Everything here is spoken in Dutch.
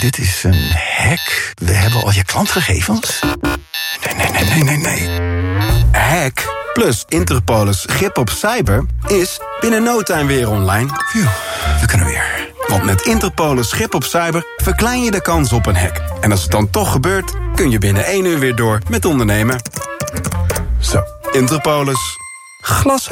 dit is een hack. We hebben al je klantgegevens. Nee. Hack plus Interpolis grip op cyber is binnen no time weer online. Phew, we kunnen weer. Want met Interpolis grip op cyber verklein je de kans op een hack. En als het dan toch gebeurt, kun je binnen 1 uur weer door met ondernemen. Zo, Interpolis. Glashelder.